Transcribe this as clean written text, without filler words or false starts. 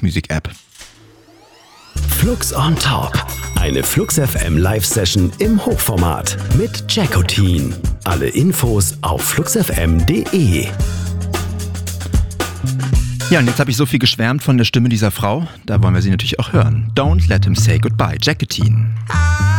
Music-App. Flux on Top. Eine Flux FM Live-Session im Hochformat mit Jackotin. Alle Infos auf fluxfm.de. Ja, und jetzt habe ich so viel geschwärmt von der Stimme dieser Frau. Da wollen wir sie natürlich auch hören. Don't let him say goodbye, Jackotin.